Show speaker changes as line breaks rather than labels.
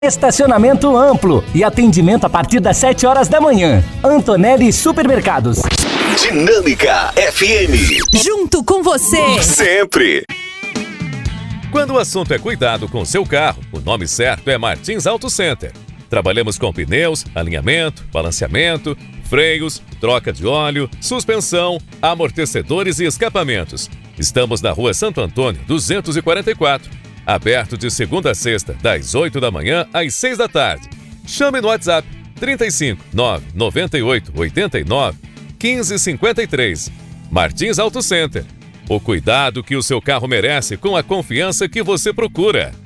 Estacionamento amplo e atendimento a partir das 7 horas da manhã. Antonelli Supermercados.
Dinâmica FM.
Junto com você.
Sempre.
Quando o assunto é cuidado com seu carro, o nome certo é Martins Auto Center. Trabalhamos com pneus, alinhamento, balanceamento, freios, troca de óleo, suspensão, amortecedores e escapamentos. Estamos na Rua Santo Antônio, 244. Aberto de segunda a sexta, das 8 da manhã às 6 da tarde. Chame no WhatsApp 35 998 89 15 53. Martins Auto Center. O cuidado que o seu carro merece com a confiança que você procura.